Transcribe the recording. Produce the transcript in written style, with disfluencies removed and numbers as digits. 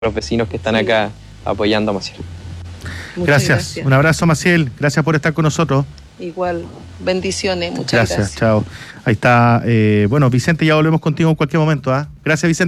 los vecinos que están acá apoyando a Maciel. Gracias. Un abrazo, Maciel. Gracias por estar con nosotros. Igual, bendiciones, muchas gracias. Chao. Ahí está. Bueno, Vicente, ya volvemos contigo en cualquier momento. Gracias, Vicente.